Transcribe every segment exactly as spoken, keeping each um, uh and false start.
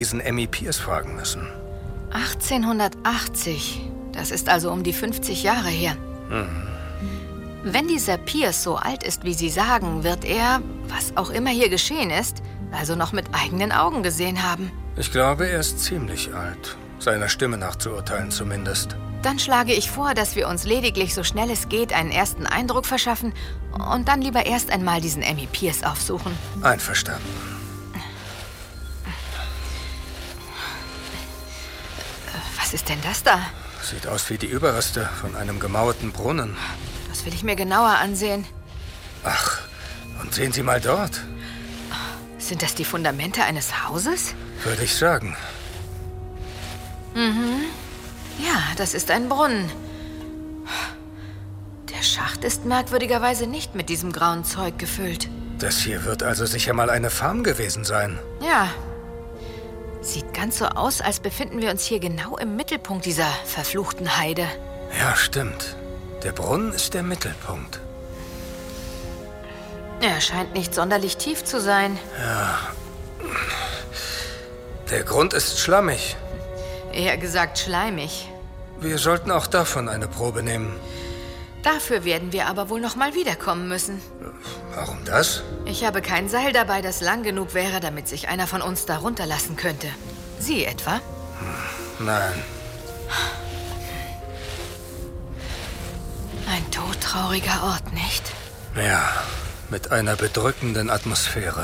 diesen Emmy Pierce fragen müssen. achtzehnhundertachtzig. Das ist also um die fünfzig Jahre her. Mhm. Wenn dieser Pierce so alt ist, wie Sie sagen, wird er, was auch immer hier geschehen ist, also noch mit eigenen Augen gesehen haben. Ich glaube, er ist ziemlich alt. Seiner Stimme nach zu urteilen zumindest. Dann schlage ich vor, dass wir uns lediglich so schnell es geht einen ersten Eindruck verschaffen und dann lieber erst einmal diesen Emmy Pierce aufsuchen. Einverstanden. Was ist denn das da? Sieht aus wie die Überreste von einem gemauerten Brunnen. Das will ich mir genauer ansehen. Ach, und sehen Sie mal dort. Sind das die Fundamente eines Hauses? Würde ich sagen. Mhm. Ja, das ist ein Brunnen. Der Schacht ist merkwürdigerweise nicht mit diesem grauen Zeug gefüllt. Das hier wird also sicher mal eine Farm gewesen sein. Ja. Sieht ganz so aus, als befinden wir uns hier genau im Mittelpunkt dieser verfluchten Heide. Ja, stimmt. Der Brunnen ist der Mittelpunkt. Er scheint nicht sonderlich tief zu sein. Ja. Der Grund ist schlammig. Eher gesagt schleimig. Wir sollten auch davon eine Probe nehmen. Dafür werden wir aber wohl noch mal wiederkommen müssen. Warum das? Ich habe kein Seil dabei, das lang genug wäre, damit sich einer von uns da runterlassen könnte. Sie etwa? Hm, nein. Ein todtrauriger Ort, nicht? Ja, mit einer bedrückenden Atmosphäre.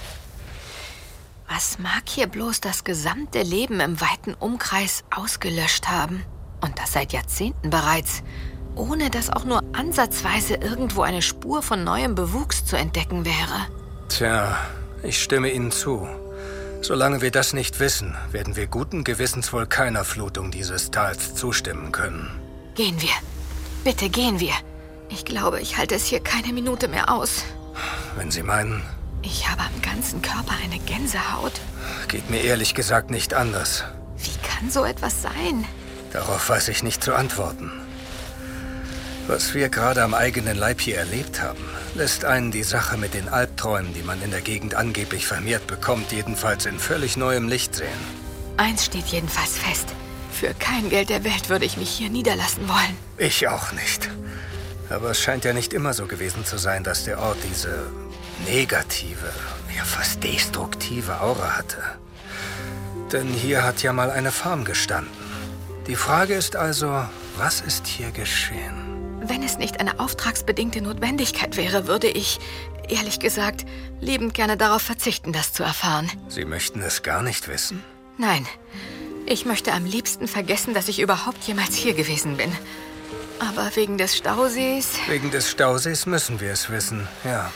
Was mag hier bloß das gesamte Leben im weiten Umkreis ausgelöscht haben? Und das seit Jahrzehnten bereits, ohne dass auch nur ansatzweise irgendwo eine Spur von neuem Bewuchs zu entdecken wäre. Tja, ich stimme Ihnen zu. Solange wir das nicht wissen, werden wir guten Gewissens wohl keiner Flutung dieses Tals zustimmen können. Gehen wir. Bitte gehen wir. Ich glaube, ich halte es hier keine Minute mehr aus. Wenn Sie meinen... Ich habe am ganzen Körper eine Gänsehaut. Geht mir ehrlich gesagt nicht anders. Wie kann so etwas sein? Darauf weiß ich nicht zu antworten. Was wir gerade am eigenen Leib hier erlebt haben, lässt einen die Sache mit den Albträumen, die man in der Gegend angeblich vermehrt bekommt, jedenfalls in völlig neuem Licht sehen. Eins steht jedenfalls fest. Für kein Geld der Welt würde ich mich hier niederlassen wollen. Ich auch nicht. Aber es scheint ja nicht immer so gewesen zu sein, dass der Ort diese negative, ja fast destruktive Aura hatte. Denn hier hat ja mal eine Farm gestanden. Die Frage ist also, was ist hier geschehen? Wenn es nicht eine auftragsbedingte Notwendigkeit wäre, würde ich, ehrlich gesagt, liebend gerne darauf verzichten, das zu erfahren. Sie möchten es gar nicht wissen? Nein. Ich möchte am liebsten vergessen, dass ich überhaupt jemals hier gewesen bin. Aber wegen des Stausees... Wegen des Stausees müssen wir es wissen, ja.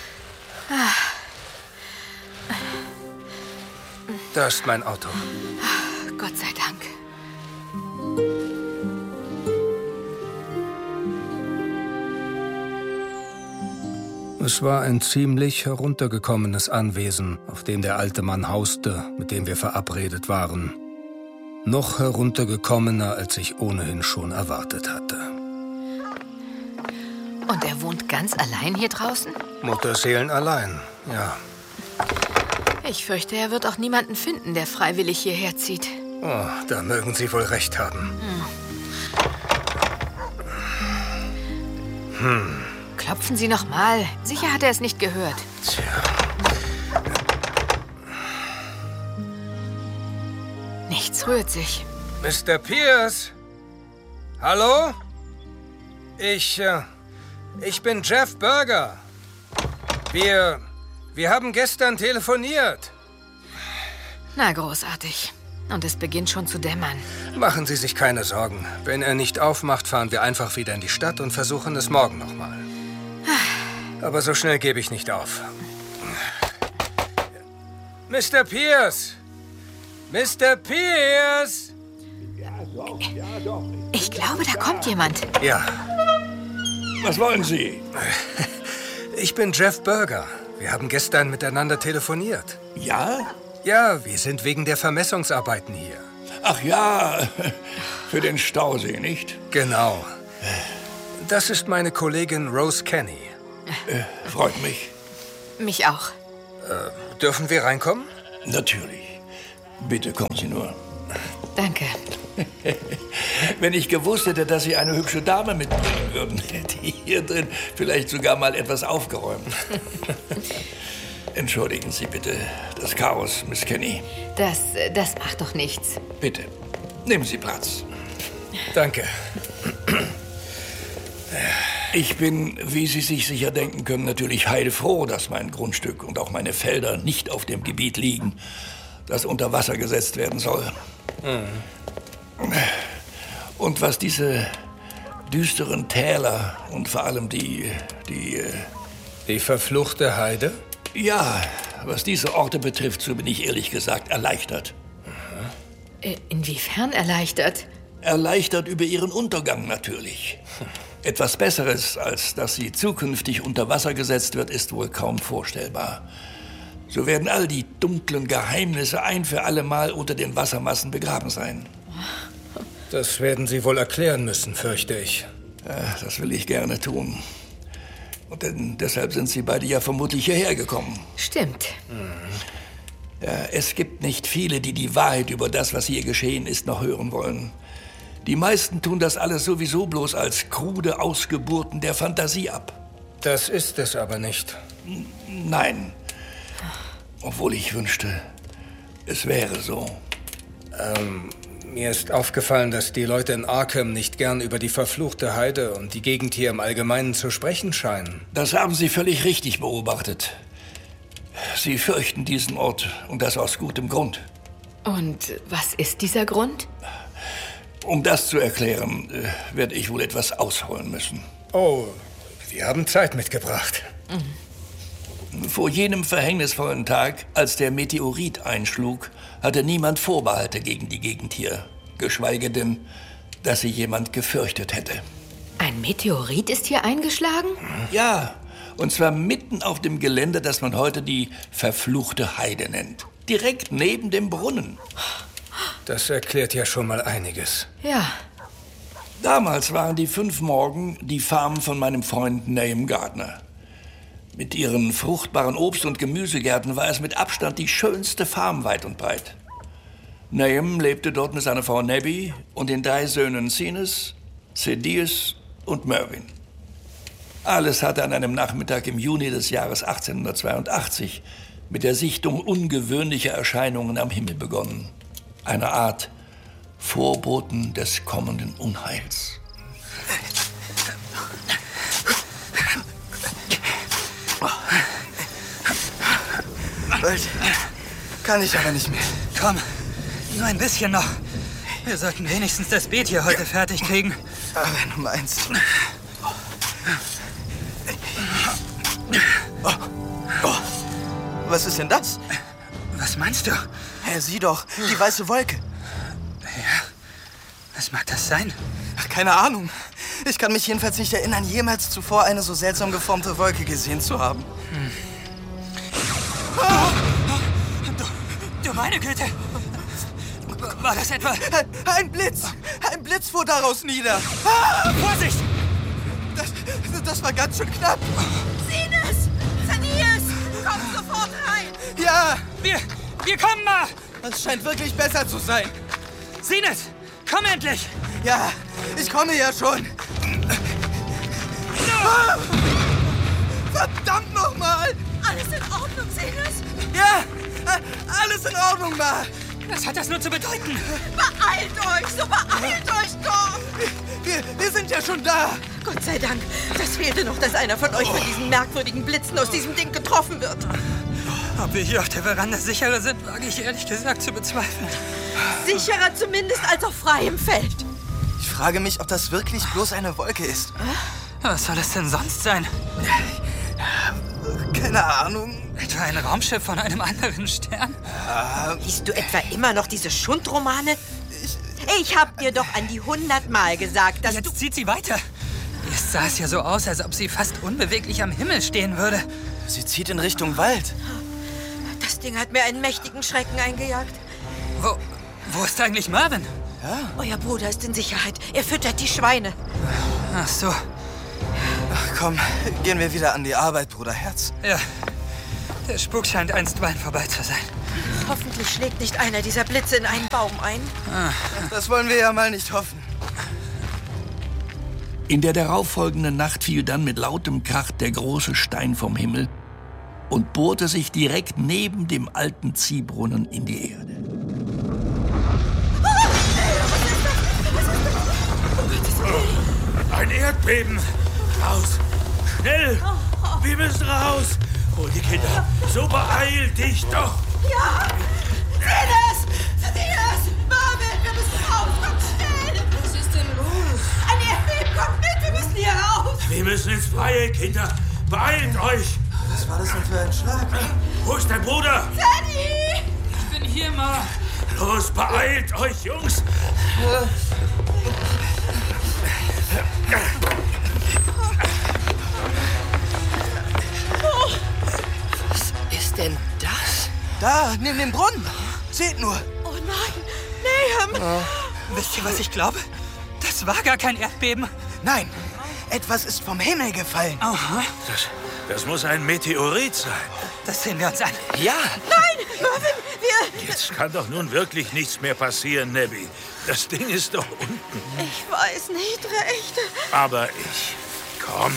Ah. Da ist mein Auto. Gott sei Dank. Es war ein ziemlich heruntergekommenes Anwesen, auf dem der alte Mann hauste, mit dem wir verabredet waren. Noch heruntergekommener, als ich ohnehin schon erwartet hatte. Und er wohnt ganz allein hier draußen? Mutterseelen allein, ja. Ich fürchte, er wird auch niemanden finden, der freiwillig hierher zieht. Oh, da mögen Sie wohl recht haben. Hm. Hm. Klopfen Sie noch mal. Sicher hat er es nicht gehört. Tja. Nichts rührt sich. Mister Pierce? Hallo? Ich, äh, ich bin Jeff Berger. Wir, wir haben gestern telefoniert. Na, großartig. Und es beginnt schon zu dämmern. Machen Sie sich keine Sorgen. Wenn er nicht aufmacht, fahren wir einfach wieder in die Stadt und versuchen es morgen nochmal. Aber so schnell gebe ich nicht auf. Mister Pierce! Mister Pierce! Ich glaube, da kommt jemand. Ja. Was wollen Sie? Ich bin Jeff Berger. Wir haben gestern miteinander telefoniert. Ja? Ja, wir sind wegen der Vermessungsarbeiten hier. Ach ja, für den Stausee, nicht? Genau. Das ist meine Kollegin Rose Kenny. Äh, freut mich. Mich auch. Äh, dürfen wir reinkommen? Natürlich. Bitte kommen Sie nur. Danke. Wenn ich gewusst hätte, dass Sie eine hübsche Dame mitbringen würden, hätte ich hier drin vielleicht sogar mal etwas aufgeräumt. Entschuldigen Sie bitte das Chaos, Miss Kenny. Das, das macht doch nichts. Bitte, nehmen Sie Platz. Danke. Ich bin, wie Sie sich sicher denken können, natürlich heilfroh, dass mein Grundstück und auch meine Felder nicht auf dem Gebiet liegen, das unter Wasser gesetzt werden soll. Mhm. Und was diese düsteren Täler und vor allem die, die... Die verfluchte Heide? Ja, was diese Orte betrifft, so bin ich ehrlich gesagt erleichtert. Mhm. Inwiefern erleichtert? Erleichtert über ihren Untergang natürlich. Etwas Besseres, als dass sie zukünftig unter Wasser gesetzt wird, ist wohl kaum vorstellbar. So werden all die dunklen Geheimnisse ein für alle Mal unter den Wassermassen begraben sein. Das werden Sie wohl erklären müssen, fürchte ich. Ja, das will ich gerne tun. Und denn, deshalb sind Sie beide ja vermutlich hierher gekommen. Stimmt. Mhm. Ja, es gibt nicht viele, die die Wahrheit über das, was hier geschehen ist, noch hören wollen. Die meisten tun das alles sowieso bloß als krude Ausgeburten der Fantasie ab. Das ist es aber nicht. N- Nein. Obwohl ich wünschte, es wäre so. Ähm, mir ist aufgefallen, dass die Leute in Arkham nicht gern über die verfluchte Heide und die Gegend hier im Allgemeinen zu sprechen scheinen. Das haben Sie völlig richtig beobachtet. Sie fürchten diesen Ort und das aus gutem Grund. Und was ist dieser Grund? Um das zu erklären, äh, werde ich wohl etwas ausholen müssen. Oh, wir haben Zeit mitgebracht. Mhm. Vor jenem verhängnisvollen Tag, als der Meteorit einschlug, hatte niemand Vorbehalte gegen die Gegend hier. Geschweige denn, dass sie jemand gefürchtet hätte. Ein Meteorit ist hier eingeschlagen? Ja, und zwar mitten auf dem Gelände, das man heute die verfluchte Heide nennt. Direkt neben dem Brunnen. Das erklärt ja schon mal einiges. Ja. Damals waren die fünf Morgen die Farm von meinem Freund Nahum Gardner. Mit ihren fruchtbaren Obst- und Gemüsegärten war es mit Abstand die schönste Farm weit und breit. Nahum lebte dort mit seiner Frau Nabby und den drei Söhnen Zenas, Thaddeus und Mervyn. Alles hatte an einem Nachmittag im Juni des Jahres achtzehnhundertzweiundachtzig mit der Sichtung ungewöhnlicher Erscheinungen am Himmel begonnen. Eine Art Vorboten des kommenden Unheils. Bald kann ich aber nicht mehr. Komm, nur ein bisschen noch. Wir sollten wenigstens das Beet hier heute fertig kriegen. Aber wenn du meinst. Oh. Oh. Was ist denn das? Was meinst du? Herr, sieh doch, die weiße Wolke. Ja, was mag das sein? Ach, keine Ahnung. Ich kann mich jedenfalls nicht erinnern, jemals zuvor eine so seltsam geformte Wolke gesehen zu haben. Hm. Oh. Du, du meine Güte! War das etwa... Ein, ein Blitz! Ein Blitz fuhr daraus nieder! Ah, Vorsicht! Das, das war ganz schön knapp. Zenas! Thaddeus! Komm sofort rein! Ja! Wir, wir kommen mal! Das scheint wirklich besser zu sein. Zenas, komm endlich! Ja, ich komme ja schon. Ah! Verdammt nochmal! Alles in Ordnung, Zenas? Ja, alles in Ordnung, Ma. Was hat das nur zu bedeuten? Beeilt euch, so beeilt euch doch! Wir, wir sind ja schon da. Gott sei Dank. Das fehlte noch, dass einer von euch von diesen merkwürdigen Blitzen aus diesem Ding getroffen wird. Ob wir hier auf der Veranda sicherer sind, wage ich ehrlich gesagt zu bezweifeln. Sicherer zumindest als auf freiem Feld. Ich frage mich, ob das wirklich bloß eine Wolke ist. Was soll es denn sonst sein? Keine Ahnung. Etwa ein Raumschiff von einem anderen Stern? Ja. Liest du etwa immer noch diese Schundromane? Ich, ich hab dir doch an die hundertmal gesagt, dass Jetzt du... zieht sie weiter. Erst sah es ja so aus, als ob sie fast unbeweglich am Himmel stehen würde. Sie zieht in Richtung Wald. Das Ding hat mir einen mächtigen Schrecken eingejagt. Wo, wo ist eigentlich Mervyn? Ja. Euer Bruder ist in Sicherheit. Er füttert die Schweine. Ach so. Ach komm, gehen wir wieder an die Arbeit, Bruder Herz. Ja, der Spuk scheint einstweilen vorbei zu sein. Hoffentlich schlägt nicht einer dieser Blitze in einen Baum ein. Das wollen wir ja mal nicht hoffen. In der darauffolgenden Nacht fiel dann mit lautem Krach der große Stein vom Himmel und bohrte sich direkt neben dem alten Ziehbrunnen in die Erde. Ein Erdbeben! Raus! Schnell! Wir müssen raus! Hol die Kinder! So beeil dich doch! Ja! Seht es! Seht es! Marvin, wir müssen raus! Kommt schnell! Was ist denn los? Ein Erdbeben! Kommt mit! Wir müssen hier raus! Wir müssen ins Freie, Kinder! Beeilt euch! Was war das denn für ein Schlag? Wo ist dein Bruder? Teddy! Ich bin hier, Ma. Los, beeilt euch, Jungs! Was ist denn das? Da, neben dem Brunnen. Seht nur. Oh nein! Nahum! Wisst ihr, was ich glaube? Das war gar kein Erdbeben. Nein, etwas ist vom Himmel gefallen. Aha. Das, das muss ein Meteorit sein. Das sehen wir uns an. Ja, Nein! Marvin, wir... Jetzt kann doch nun wirklich nichts mehr passieren, Nebby. Das Ding ist doch unten. Ich weiß nicht recht. Aber ich... Komm.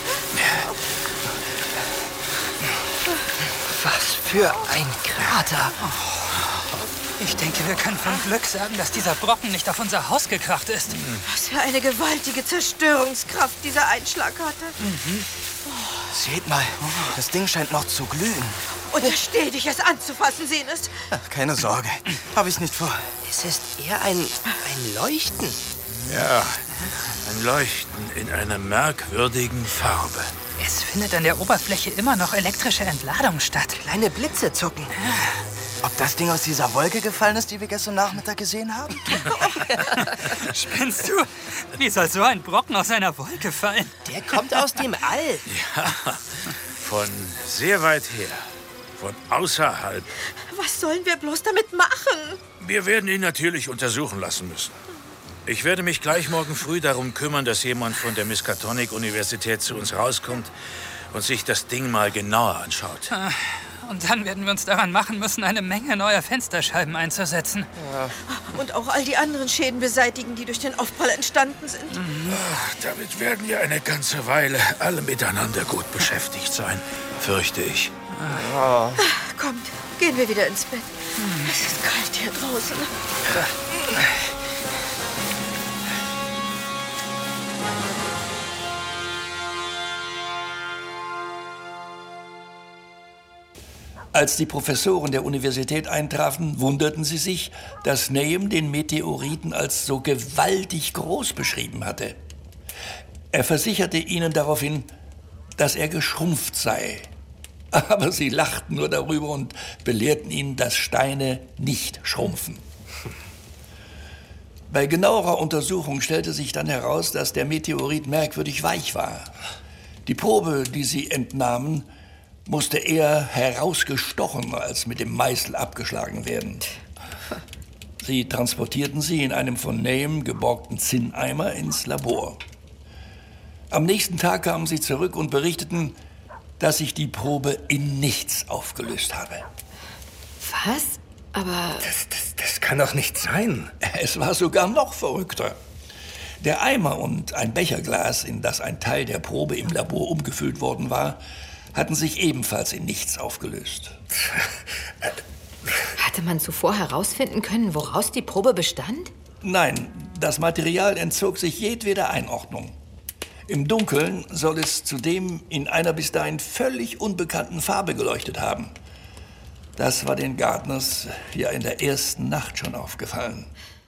was für ein Krater. Ich denke, wir können von Glück sagen, dass dieser Brocken nicht auf unser Haus gekracht ist. Was für eine gewaltige Zerstörungskraft dieser Einschlag hatte. Seht mal, das Ding scheint noch zu glühen. Untersteh dich, es anzufassen, sehen es. Ach, keine Sorge, habe ich nicht vor. Es ist eher ein, ein Leuchten. Ja, ein Leuchten in einer merkwürdigen Farbe. Es findet an der Oberfläche immer noch elektrische Entladung statt. Kleine Blitze zucken. Ob das Ding aus dieser Wolke gefallen ist, die wir gestern Nachmittag gesehen haben? Spinnst du? Wie soll so ein Brocken aus einer Wolke fallen? Der kommt aus dem All. Ja, von sehr weit her. Von außerhalb. Was sollen wir bloß damit machen? Wir werden ihn natürlich untersuchen lassen müssen. Ich werde mich gleich morgen früh darum kümmern, dass jemand von der Miskatonic-Universität zu uns rauskommt und sich das Ding mal genauer anschaut. Und dann werden wir uns daran machen müssen, eine Menge neuer Fensterscheiben einzusetzen. Und auch all die anderen Schäden beseitigen, die durch den Aufprall entstanden sind. Ach, damit werden wir eine ganze Weile alle miteinander gut beschäftigt sein, fürchte ich. Ach, kommt, gehen wir wieder ins Bett. Es ist kalt hier draußen. Als die Professoren der Universität eintrafen, wunderten sie sich, dass Nahum den Meteoriten als so gewaltig groß beschrieben hatte. Er versicherte ihnen daraufhin, dass er geschrumpft sei. Aber sie lachten nur darüber und belehrten ihn, dass Steine nicht schrumpfen. Bei genauerer Untersuchung stellte sich dann heraus, dass der Meteorit merkwürdig weich war. Die Probe, die sie entnahmen, musste eher herausgestochen als mit dem Meißel abgeschlagen werden. Sie transportierten sie in einem von Nahum geborgten Zinneimer ins Labor. Am nächsten Tag kamen sie zurück und berichteten, dass sich die Probe in nichts aufgelöst habe. Was? Aber... Das, das, das kann doch nicht sein. Es war sogar noch verrückter. Der Eimer und ein Becherglas, in das ein Teil der Probe im Labor umgefüllt worden war, hatten sich ebenfalls in nichts aufgelöst. Hatte man zuvor herausfinden können, woraus die Probe bestand? Nein, das Material entzog sich jedweder Einordnung. Im Dunkeln soll es zudem in einer bis dahin völlig unbekannten Farbe geleuchtet haben. Das war den Gardners ja in der ersten Nacht schon aufgefallen.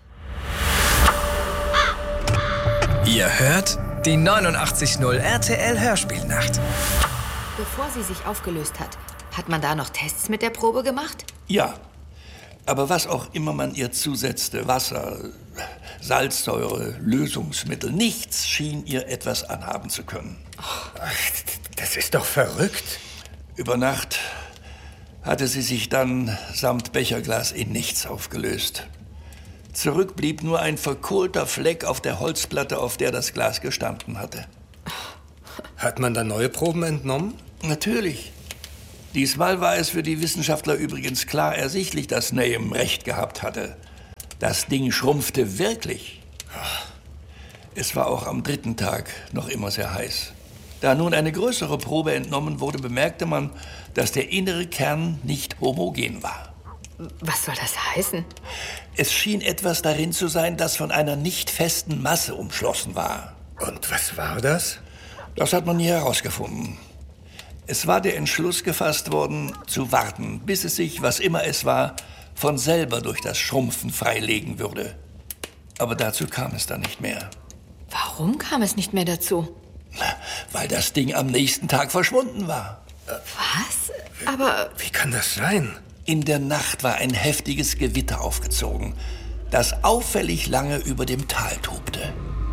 Ihr hört die neunundachtzig Komma null R T L Hörspielnacht. Bevor sie sich aufgelöst hat, hat man da noch Tests mit der Probe gemacht? Ja, aber was auch immer man ihr zusetzte, Wasser, Salzsäure, Lösungsmittel, nichts schien ihr etwas anhaben zu können. Das ist doch verrückt. Über Nacht hatte sie sich dann samt Becherglas in nichts aufgelöst. Zurück blieb nur ein verkohlter Fleck auf der Holzplatte, auf der das Glas gestanden hatte. Hat man da neue Proben entnommen? Natürlich. Diesmal war es für die Wissenschaftler übrigens klar ersichtlich, dass Nahum recht gehabt hatte. Das Ding schrumpfte wirklich. Es war auch am dritten Tag noch immer sehr heiß. Da nun eine größere Probe entnommen wurde, bemerkte man, dass der innere Kern nicht homogen war. Was soll das heißen? Es schien etwas darin zu sein, das von einer nicht festen Masse umschlossen war. Und was war das? Das hat man nie herausgefunden. Es war der Entschluss gefasst worden, zu warten, bis es sich, was immer es war, von selber durch das Schrumpfen freilegen würde. Aber dazu kam es dann nicht mehr. Warum kam es nicht mehr dazu? Weil das Ding am nächsten Tag verschwunden war. Was? Aber Wie kann das sein? In der Nacht war ein heftiges Gewitter aufgezogen, das auffällig lange über dem Tal tobte.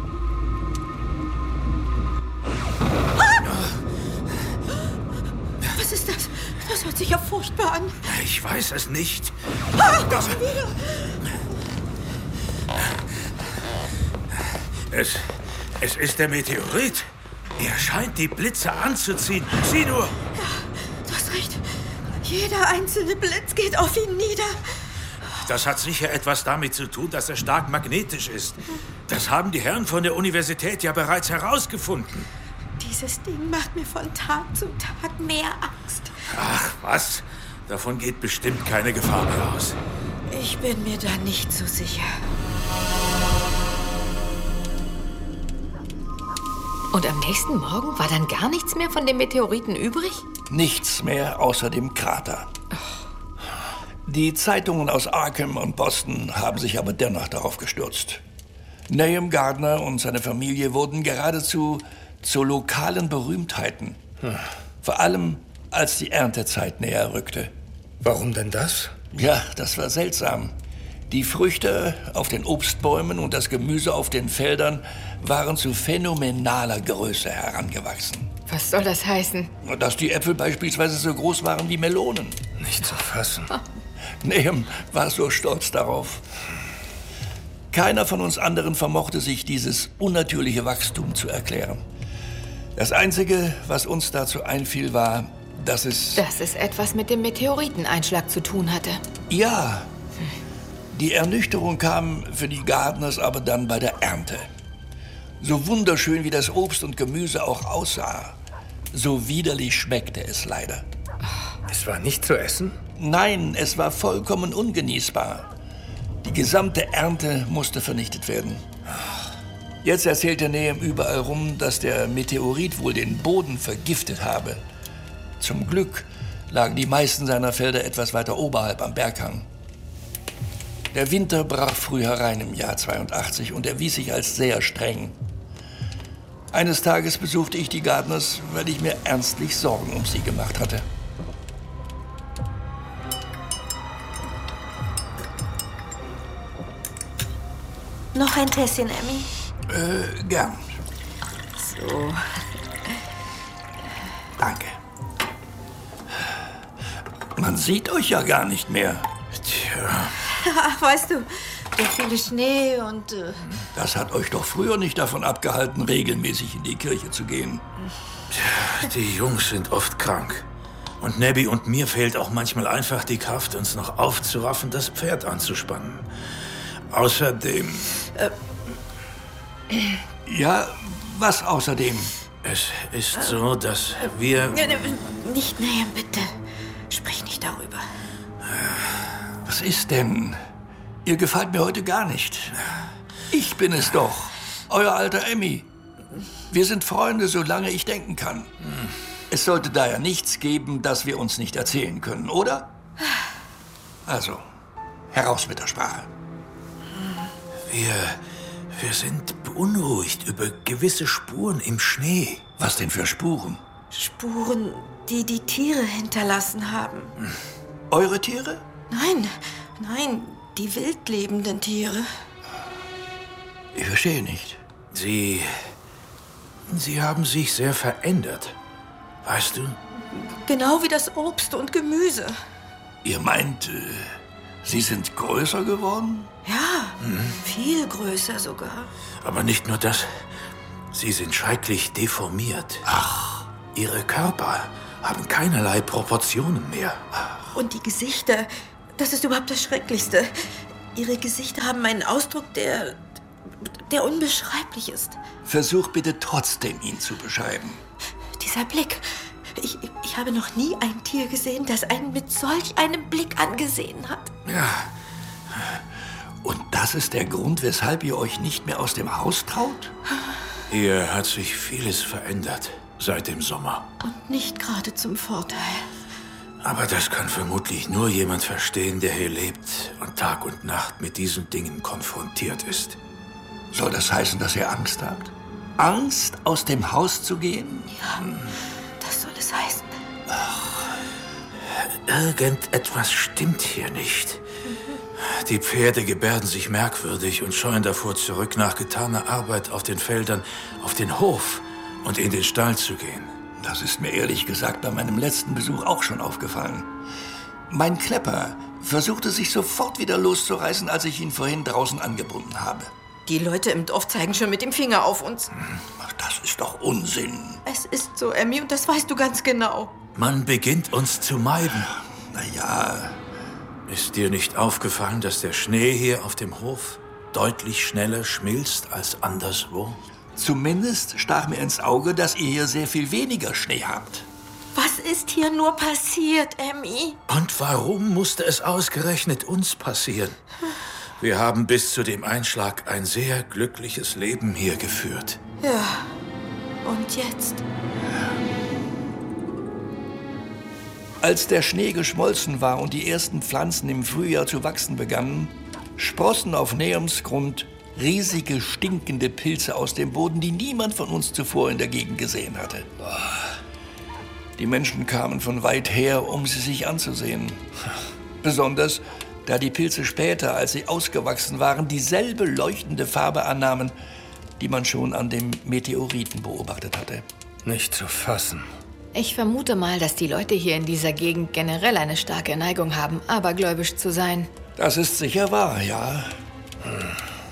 Was ist das? Das hört sich ja furchtbar an. Ich weiß es nicht. Ah, schon wieder. Es, es ist der Meteorit. Er scheint die Blitze anzuziehen. Sieh nur! Ja, du hast recht. Jeder einzelne Blitz geht auf ihn nieder. Das hat sicher etwas damit zu tun, dass er stark magnetisch ist. Das haben die Herren von der Universität ja bereits herausgefunden. Dieses Ding macht mir von Tag zu Tag mehr Angst. Ach, was? Davon geht bestimmt keine Gefahr mehr aus. Ich bin mir da nicht so sicher. Und am nächsten Morgen war dann gar nichts mehr von dem Meteoriten übrig? Nichts mehr außer dem Krater. Die Zeitungen aus Arkham und Boston haben sich aber dennoch darauf gestürzt. Nahum Gardner und seine Familie wurden geradezu zu lokalen Berühmtheiten. Hm. Vor allem, als die Erntezeit näher rückte. Warum denn das? Ja, das war seltsam. Die Früchte auf den Obstbäumen und das Gemüse auf den Feldern waren zu phänomenaler Größe herangewachsen. Was soll das heißen? Dass die Äpfel beispielsweise so groß waren wie Melonen. Nicht zu fassen. Nahum war so stolz darauf. Keiner von uns anderen vermochte sich dieses unnatürliche Wachstum zu erklären. Das Einzige, was uns dazu einfiel, war, dass es... Dass es etwas mit dem Meteoriteneinschlag zu tun hatte. Ja. Die Ernüchterung kam für die Gardners aber dann bei der Ernte. So wunderschön wie das Obst und Gemüse auch aussah, so widerlich schmeckte es leider. Es war nicht zu essen? Nein, es war vollkommen ungenießbar. Die gesamte Ernte musste vernichtet werden. Jetzt erzählte Nahum überall rum, dass der Meteorit wohl den Boden vergiftet habe. Zum Glück lagen die meisten seiner Felder etwas weiter oberhalb am Berghang. Der Winter brach früh herein im Jahr zweiundachtzig und erwies sich als sehr streng. Eines Tages besuchte ich die Gardners, weil ich mir ernstlich Sorgen um sie gemacht hatte. Noch ein Tässchen, Emmy? Äh, gern. So. Danke. Man sieht euch ja gar nicht mehr. Tja. Ach, weißt du, der viele Schnee und... Äh Das hat euch doch früher nicht davon abgehalten, regelmäßig in die Kirche zu gehen. Tja, die Jungs sind oft krank. Und Nebby und mir fehlt auch manchmal einfach die Kraft, uns noch aufzuraffen, das Pferd anzuspannen. Außerdem... Äh. Ja, was außerdem? Es ist so, dass wir... Nicht näher, bitte. Sprich nicht darüber. Was ist denn? Ihr gefällt mir heute gar nicht. Ich bin es doch, euer alter Emmy. Wir sind Freunde, solange ich denken kann. Es sollte daher nichts geben, das wir uns nicht erzählen können, oder? Also, heraus mit der Sprache. Wir, wir sind beunruhigt über gewisse Spuren im Schnee. Was denn für Spuren? Spuren, die die Tiere hinterlassen haben. Eure Tiere? Nein, nein, die wildlebenden Tiere. Ich verstehe nicht. Sie... Sie haben sich sehr verändert. Weißt du? Genau wie das Obst und Gemüse. Ihr meint, äh, sie sind größer geworden? Ja, mhm. Viel größer sogar. Aber nicht nur das. Sie sind schrecklich deformiert. Ach. Ihre Körper haben keinerlei Proportionen mehr. Und die Gesichter, das ist überhaupt das Schrecklichste. Ihre Gesichter haben einen Ausdruck, der, der unbeschreiblich ist. Versuch bitte trotzdem, ihn zu beschreiben. Dieser Blick. Ich, ich habe noch nie ein Tier gesehen, das einen mit solch einem Blick angesehen hat. Ja. Und das ist der Grund, weshalb ihr euch nicht mehr aus dem Haus traut? Hier hat sich vieles verändert seit dem Sommer. Und nicht gerade zum Vorteil. Aber das kann vermutlich nur jemand verstehen, der hier lebt und Tag und Nacht mit diesen Dingen konfrontiert ist. Soll das heißen, dass ihr Angst habt? Angst, aus dem Haus zu gehen? Ja, das soll es heißen. Ach, irgendetwas stimmt hier nicht. Die Pferde gebärden sich merkwürdig und scheuen davor zurück, nach getaner Arbeit auf den Feldern auf den Hof und in den Stall zu gehen. Das ist mir ehrlich gesagt bei meinem letzten Besuch auch schon aufgefallen. Mein Klepper versuchte sich sofort wieder loszureißen, als ich ihn vorhin draußen angebunden habe. Die Leute im Dorf zeigen schon mit dem Finger auf uns. Das ist doch Unsinn. Es ist so, Emmy, und das weißt du ganz genau. Man beginnt uns zu meiden. Na ja. Ist dir nicht aufgefallen, dass der Schnee hier auf dem Hof deutlich schneller schmilzt als anderswo? Zumindest stach mir ins Auge, dass ihr hier sehr viel weniger Schnee habt. Was ist hier nur passiert, Emmy? Und warum musste es ausgerechnet uns passieren? Wir haben bis zu dem Einschlag ein sehr glückliches Leben hier geführt. Ja, und jetzt? Als der Schnee geschmolzen war und die ersten Pflanzen im Frühjahr zu wachsen begannen, sprossen auf Nahums Grund riesige, stinkende Pilze aus dem Boden, die niemand von uns zuvor in der Gegend gesehen hatte. Die Menschen kamen von weit her, um sie sich anzusehen. Besonders, da die Pilze später, als sie ausgewachsen waren, dieselbe leuchtende Farbe annahmen, die man schon an dem Meteoriten beobachtet hatte. Nicht zu fassen. Ich vermute mal, dass die Leute hier in dieser Gegend generell eine starke Neigung haben, abergläubisch zu sein. Das ist sicher wahr, ja. Hm.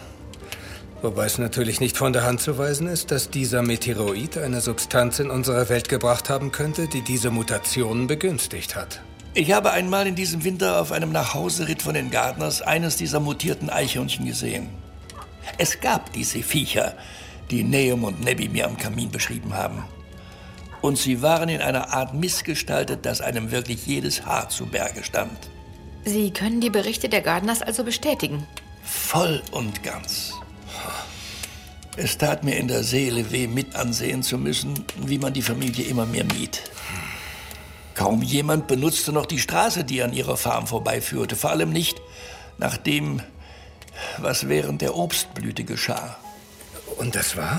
Wobei es natürlich nicht von der Hand zu weisen ist, dass dieser Meteorit eine Substanz in unsere Welt gebracht haben könnte, die diese Mutationen begünstigt hat. Ich habe einmal in diesem Winter auf einem Nachhauseritt von den Gardners eines dieser mutierten Eichhörnchen gesehen. Es gab diese Viecher, die Nahum und Nebby mir am Kamin beschrieben haben. Und sie waren in einer Art missgestaltet, dass einem wirklich jedes Haar zu Berge stand. Sie können die Berichte der Gardners also bestätigen? Voll und ganz. Es tat mir in der Seele weh, mit ansehen zu müssen, wie man die Familie immer mehr mied. Kaum jemand benutzte noch die Straße, die an ihrer Farm vorbeiführte. Vor allem nicht nach dem, was während der Obstblüte geschah. Und das war?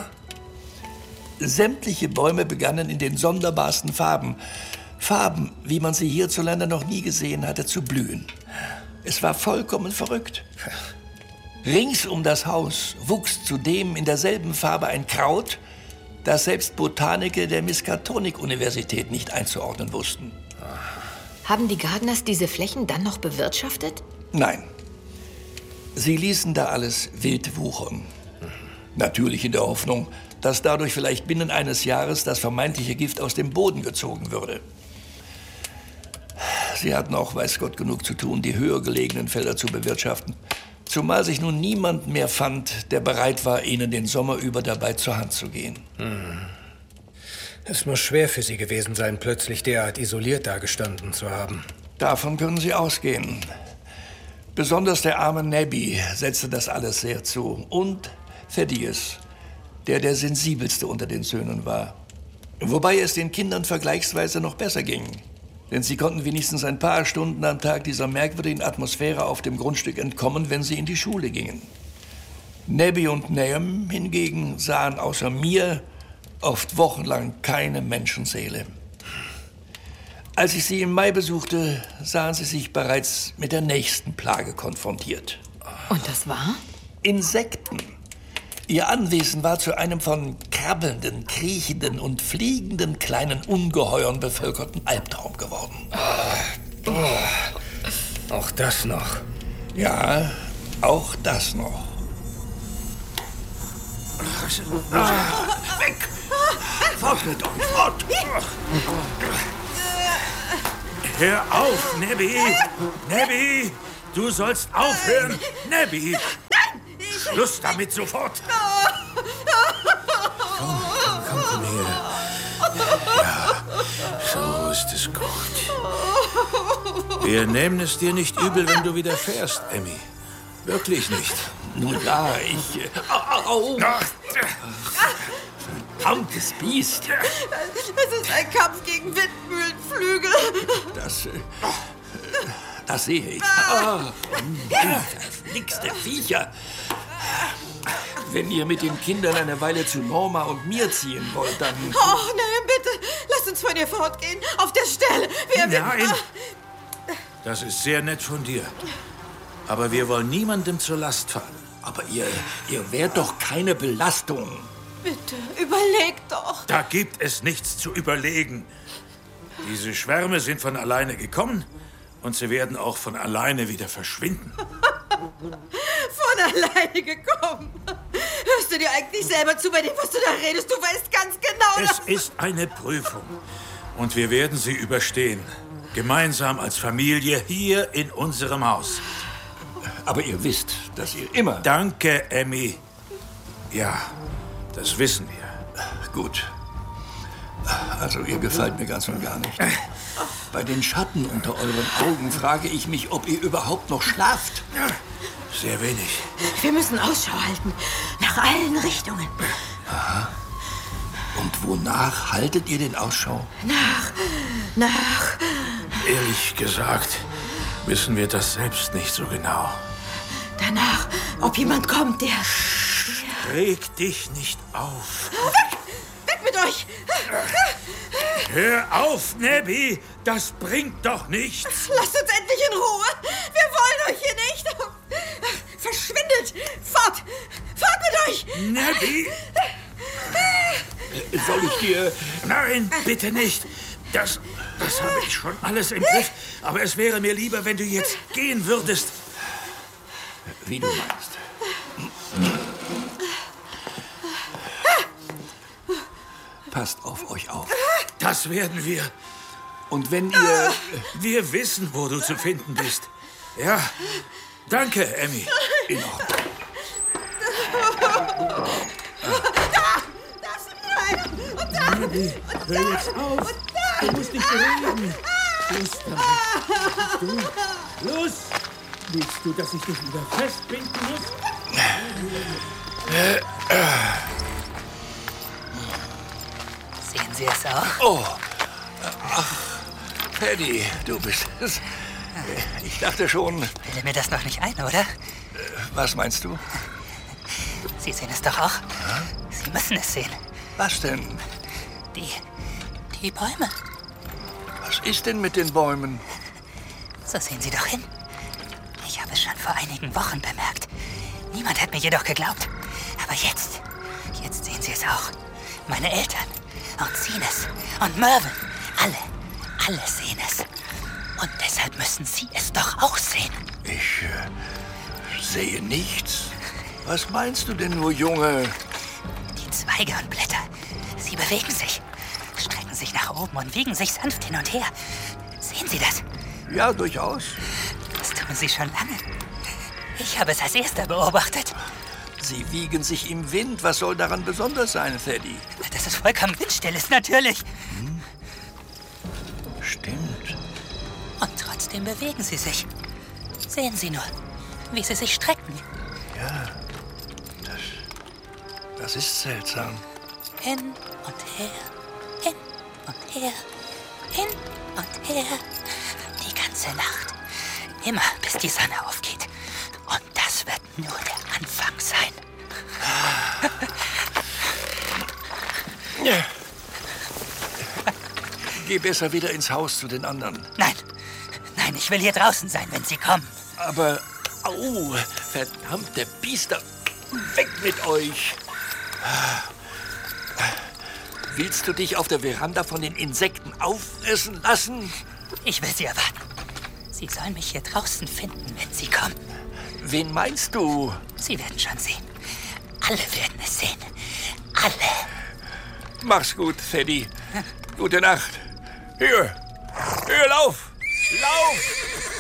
Sämtliche Bäume begannen in den sonderbarsten Farben. Farben, wie man sie hierzulande noch nie gesehen hatte, zu blühen. Es war vollkommen verrückt. Rings um das Haus wuchs zudem in derselben Farbe ein Kraut, das selbst Botaniker der Miskatonic-Universität nicht einzuordnen wussten. Haben die Gardners diese Flächen dann noch bewirtschaftet? Nein. Sie ließen da alles wild wuchern. Natürlich in der Hoffnung, dass dadurch vielleicht binnen eines Jahres das vermeintliche Gift aus dem Boden gezogen würde. Sie hatten auch, weiß Gott, genug zu tun, die höher gelegenen Felder zu bewirtschaften. Zumal sich nun niemand mehr fand, der bereit war, ihnen den Sommer über dabei zur Hand zu gehen. Hm. Es muss schwer für Sie gewesen sein, plötzlich derart isoliert dagestanden zu haben. Davon können Sie ausgehen. Besonders der arme Nebby setzte das alles sehr zu. Und Thaddeus, der der sensibelste unter den Söhnen war. Wobei es den Kindern vergleichsweise noch besser ging. Denn sie konnten wenigstens ein paar Stunden am Tag dieser merkwürdigen Atmosphäre auf dem Grundstück entkommen, wenn sie in die Schule gingen. Nebby und Nahum hingegen sahen außer mir oft wochenlang keine Menschenseele. Als ich sie im Mai besuchte, sahen sie sich bereits mit der nächsten Plage konfrontiert. Und das war? Insekten. Ihr Anwesen war zu einem von krabbelnden, kriechenden und fliegenden kleinen Ungeheuern bevölkerten Albtraum geworden. Oh, oh. Auch das noch. Ja, auch das noch. Ah, weg! Fort mit euch, fort! Hör auf, Nebby! Nebby! Du sollst aufhören! Nebby! Schluss damit sofort! Komm, komm, komm, komm her. Ja, so ist es gut. Wir nehmen es dir nicht übel, wenn du wieder fährst, Emmy. Wirklich nicht. Nun ja, ich... Äh, au, au. Verdammtes Biest. Es ist ein Kampf gegen Windmühlenflügel. Das... Äh, das sehe ich. Ah, verflixte Viecher. Wenn ihr mit den Kindern eine Weile zu Norma und mir ziehen wollt, dann... Oh, nein, bitte. Lasst uns von ihr fortgehen. Auf der Stelle. Wir, Nein. Das ist sehr nett von dir. Aber wir wollen niemandem zur Last fallen. Aber ihr, ihr wärt doch keine Belastung. Bitte, überlegt doch. Da gibt es nichts zu überlegen. Diese Schwärme sind von alleine gekommen und sie werden auch von alleine wieder verschwinden. Von alleine gekommen. Hörst du dir eigentlich selber zu bei dem, was du da redest? Du weißt ganz genau, Es dass... ist eine Prüfung und wir werden sie überstehen. Gemeinsam als Familie hier in unserem Haus. Aber ihr wisst, dass ihr immer... Danke, Emmy. Ja, das wissen wir. Gut. Also, ihr gefällt mir ganz und gar nicht. Bei den Schatten unter euren Augen frage ich mich, ob ihr überhaupt noch schlaft. Sehr wenig. Wir müssen Ausschau halten. Nach allen Richtungen. Aha. Und wonach haltet ihr den Ausschau? Nach... nach... Ehrlich gesagt, wissen wir das selbst nicht so genau. Danach, ob jemand kommt, der... Reg dich nicht auf. Weg! Weg mit euch! Hör auf, Nebby! Das bringt doch nichts! Lasst uns endlich in Ruhe! Wir wollen euch hier nicht! Verschwindet! Fort! Fort mit euch! Nebby! Soll ich dir... Nein, bitte nicht! Das, das habe ich schon alles im Griff. Aber es wäre mir lieber, wenn du jetzt gehen würdest. Wie du meinst. Passt auf euch auf. Das werden wir. Und wenn ihr... Wir wissen, wo du zu finden bist. Ja, danke, Emmy. In Ordnung. Da! Da ist einer! Und da! Nebby, hör jetzt auf! Du musst dich bewegen! Los damit! Du? Los! Willst du, dass ich dich wieder festbinden muss? Sehen Sie es auch? Oh. Ach, Paddy, du bist es. Ich dachte schon... Bilde mir das noch nicht ein, oder? Was meinst du? Sie sehen es doch auch. Sie müssen es sehen. Was denn? Die... die Bäume. Was ist denn mit den Bäumen? So sehen Sie doch hin. Ich habe es schon vor einigen Wochen bemerkt. Niemand hat mir jedoch geglaubt. Aber jetzt, jetzt sehen Sie es auch. Meine Eltern und Sines und Mervyn, alle, alle sehen es. Und deshalb müssen Sie es doch auch sehen. Ich äh, sehe nichts. Was meinst du denn nur, Junge? Die Zweige und Blätter, sie bewegen sich, strecken sich nach oben und wiegen sich sanft hin und her. Sehen Sie das? Ja, durchaus. Das tun sie schon lange. Ich habe es als erster beobachtet. Sie wiegen sich im Wind. Was soll daran besonders sein, Thaddy? Dass es vollkommen windstill ist, natürlich. Hm? Stimmt. Und trotzdem bewegen sie sich. Sehen Sie nur, wie sie sich strecken. Ja, das, das ist seltsam. Hin und her, hin und her, hin und her. Die ganze Nacht. Immer bis die Sonne aufgeht. Und das wird nur der Anfang sein. Ja. Geh besser wieder ins Haus zu den anderen. Nein, nein, ich will hier draußen sein, wenn Sie kommen. Aber, au, verdammte Biester, weg mit euch. Willst du dich auf der Veranda von den Insekten auffressen lassen? Ich will Sie erwarten. Sie sollen mich hier draußen finden, wenn Sie kommen. Wen meinst du? Sie werden schon sehen. Alle werden es sehen. Alle. Mach's gut, Thaddy. Gute Nacht. Hier, hier, lauf. Lauf!